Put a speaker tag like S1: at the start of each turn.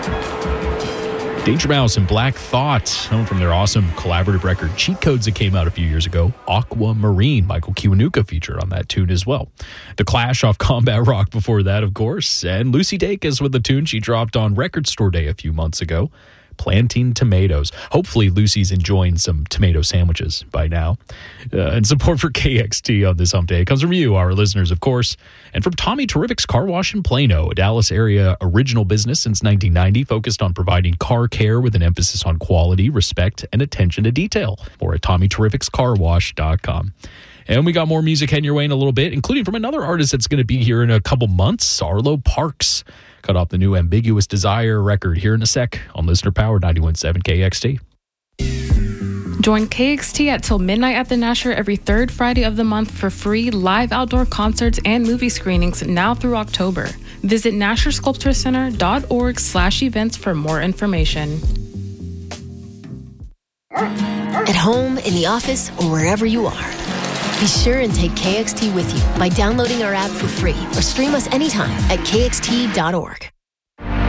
S1: Danger Mouse and Black Thought, known from their awesome collaborative record Cheat Codes that came out a few years ago. Aquamarine, Michael Kiwanuka featured on that tune as well. The Clash off Combat Rock before that, of course. And Lucy Dacus with the tune she dropped on Record Store Day a few months ago. Planting Tomatoes. Hopefully Lucy's enjoying some tomato sandwiches by now. And support for KXT on this hump day comes from you, our listeners, of course, and from Tommy Terrific's Car Wash in Plano, a Dallas area original business since 1990, focused on providing car care with an emphasis on quality, respect, and attention to detail. More at TommyTerrificsCarWash.com. And we got more music heading your way in a little bit, including from another artist that's going to be here in a couple months, Arlo Parks. Cut off the new Ambiguous Desire record here in a sec on Listener Power 91.7 KXT.
S2: Join KXT at Till Midnight at the Nasher every third Friday of the month for free live outdoor concerts and movie screenings now through October. Visit NasherSculptureCenter.org/events for more information.
S3: At home, in the office, or wherever you are, be sure and take KXT with you by downloading our app for free or stream us anytime at KXT.org.